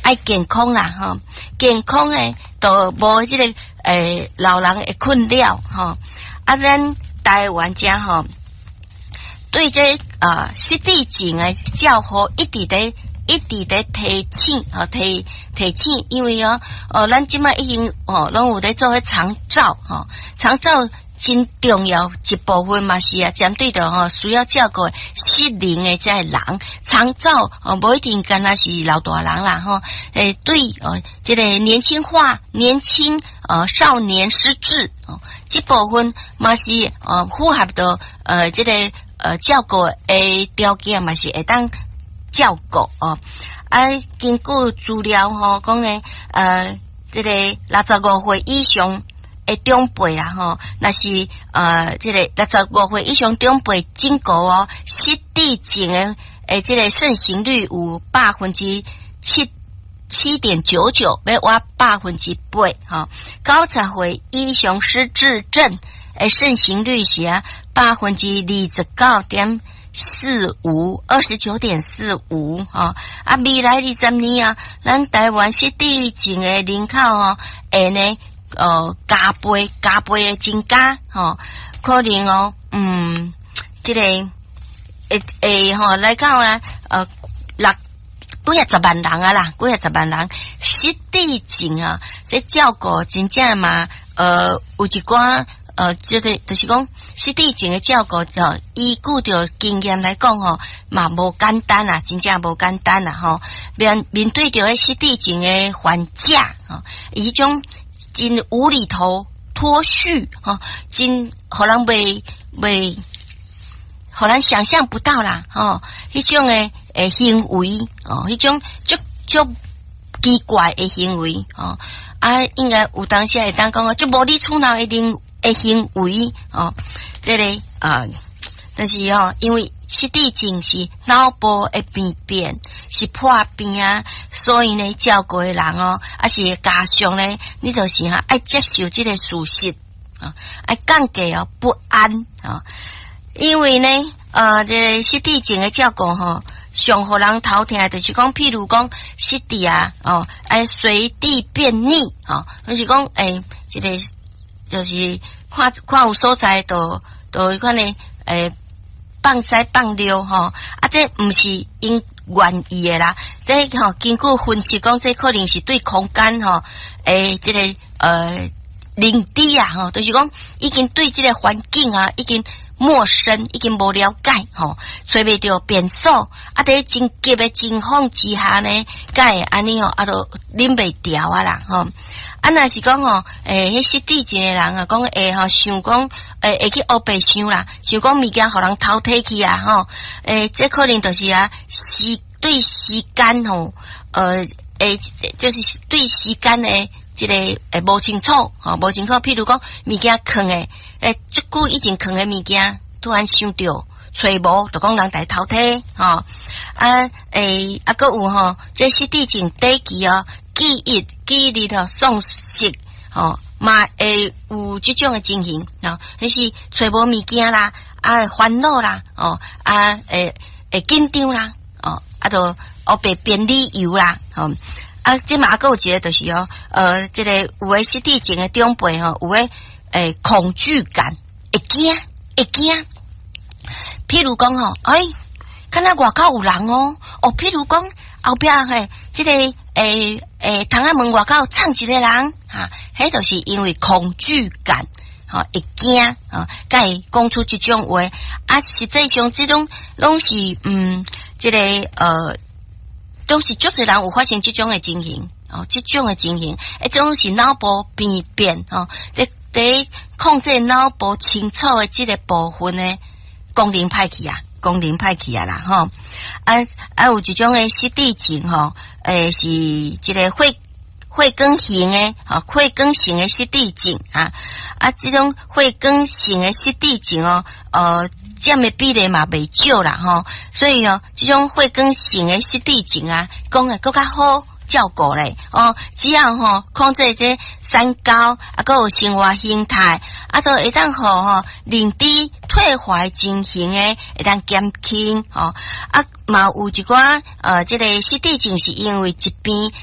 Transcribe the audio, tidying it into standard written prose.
爱健康啦吼，健康诶都无这个老人的困扰吼。啊，咱台湾家吼，对这失智症诶照护一直在提醒吼，提醒，因为咱即摆已经拢有在做迄长照吼，长照真重要一部分嘛是针对着需要照顾失灵诶这人，长照无一定干那是老大人啦吼，对这个年轻化、年轻少年失智这部分嘛是符合到这个照顾诶条件嘛是会当照顾根据资料讲咧这个65岁以上诶长辈啦吼，那是这个65岁以上长辈警告失智症诶这个盛行率有7.99%，要挖8%吼。90岁以上失智症诶盛行率是29.45%，未来20年咱台湾失智症诶人口会呢加倍的增加可能这个来到啦几啊十万人失智症这照顾真正嘛有一寡这个就是讲失智症的照顾依据着经验来讲嘛无简单真正无简单面对着失智症的患者伊种真无厘头脱序真互人袂互人想象不到啦迄种的行为迄种足奇怪的行为应该有当时会当讲足无理取闹的行为这个但是因为失智症是脑部的病变，是破病所以呢照顾的人是加上呢你就是爱接受这个事实爱降低不安因为呢这失智症的照顾上互人头疼就是讲譬如讲失智爱随地便溺就是讲这个就是看有所在都迄款呢放屎放尿这毋是因愿意的啦，这经过分析讲这可能是对空间这个认知就是讲已经对这个环境已经陌生，已经无了解找袂到便所在真急的情况之下呢才会安尼都忍袂掉啦若是讲迄失智症的人讲想讲会去黑白想啦，想讲物件互人偷摕去这可能就是对时间就是对时间的这个无清楚譬如讲物件藏的足久以前藏的物件突然想到找无就讲人来偷摕还有这失智症短期记忆力丧失嘛会有这种的情形就是找无物件啦烦恼啦会紧张啦就黑白编理由啦这嘛还有一个就是这个有的失智症的长辈有的恐惧感会惊譬如讲看那外口有人譬如讲后壁这个窗仔门外口藏一个人迄就是因为恐惧感会惊才会讲出这种话实际上这种拢是这个都是足侪人有发生这种的情形这种的情形这种是脑部病变在控制脑部清楚的这个部分呢功能歹去啦有一种的失智症是这个血管型的失智症这种血管型的失智症占的比例嘛袂少啦所以这种血管型的失智症讲的更加好照顾咧只要控制这三高还有生活形态都会当认知退化情形的会当减轻嘛有一寡这个失智症是因为疾病